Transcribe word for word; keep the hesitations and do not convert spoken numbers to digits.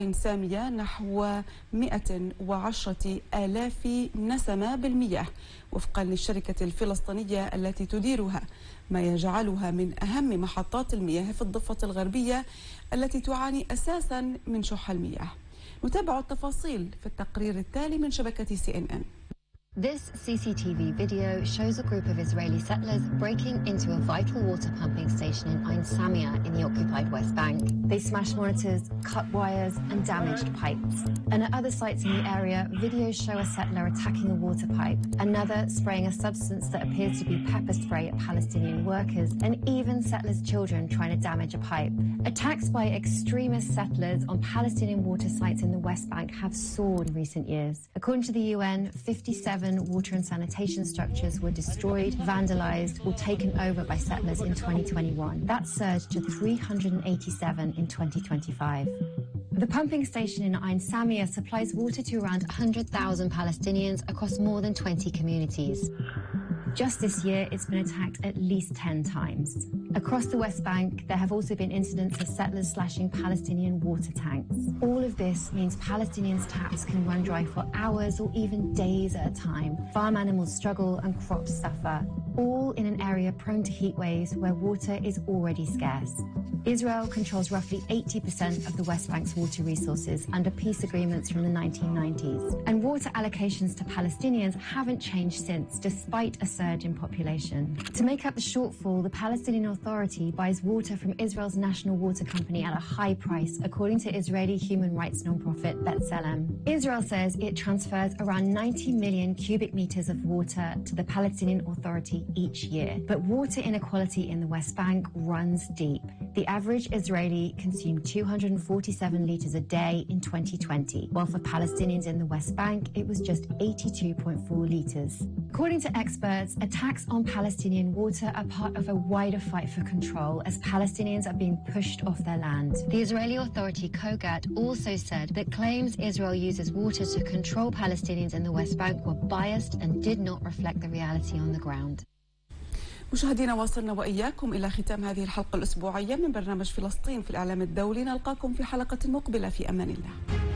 سامية نحو مئة وعشرة آلاف نسمة بالمياه وفقا للشركة الفلسطينية التي تديرها، ما يجعلها من أهم محطات المياه في الضفة الغربية التي تعاني أساسا من شح المياه. نتابع التفاصيل في التقرير التالي من شبكة سي إن إن. This C C T V video shows a group of Israeli settlers breaking into a vital water pumping station in Ain Samia in the occupied West Bank. They smashed monitors, cut wires and damaged pipes. And at other sites in the area, videos show a settler attacking a water pipe, another spraying a substance that appears to be pepper spray at Palestinian workers, and even settlers' children trying to damage a pipe. Attacks by extremist settlers on Palestinian water sites in the West Bank have soared in recent years. According to the U N, fifty-seven water and sanitation structures were destroyed, vandalized or taken over by settlers in twenty twenty-one. That surged to three hundred eighty-seven in twenty twenty-five. The pumping station in Ain Samia supplies water to around one hundred thousand Palestinians across more than twenty communities. Just this year, it's been attacked at least ten times. Across the West Bank, there have also been incidents of settlers slashing Palestinian water tanks. All of this means Palestinians' taps can run dry for hours or even days at a time. Farm animals struggle and crops suffer, all in an area prone to heat waves where water is already scarce. Israel controls roughly eighty percent of the West Bank's water resources under peace agreements from the nineteen nineties. And water allocations to Palestinians haven't changed since, despite a surge in population. To make up the shortfall, the Palestinian Authority buys water from Israel's national water company at a high price, according to Israeli human rights non-profit B'Tselem. Israel says it transfers around ninety million cubic meters of water to the Palestinian Authority each year. But water inequality in the West Bank runs deep. The average Israeli consumed two hundred forty-seven litres a day in twenty twenty, while for Palestinians in the West Bank, it was just eighty-two point four litres. According to experts, attacks on Palestinian water are part of a wider fight for control as Palestinians are being pushed off their land. The Israeli authority Kogat also said that claims Israel uses water to control Palestinians in the West Bank were biased and did not reflect the reality on the ground. مشاهدينا، وصلنا وإياكم إلى ختام هذه الحلقة الأسبوعية من برنامج فلسطين في الإعلام الدولي. نلقاكم في حلقة مقبلة، في أمان الله.